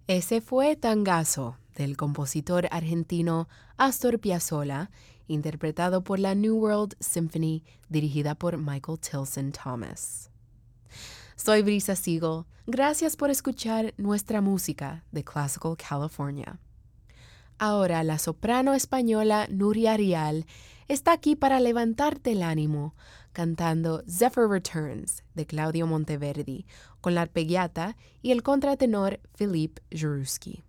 Ese fue Tangazo, del compositor argentino Astor Piazzolla, interpretado por la New World Symphony, dirigida por Michael Tilson Thomas. Soy Brisa Siegel. Gracias por escuchar nuestra música de Classical California. Ahora la soprano española Nuria Rial está aquí para levantarte el ánimo, cantando Zephyr Returns de Claudio Monteverdi, con la arpegiata y el contratenor Philippe Jarouski.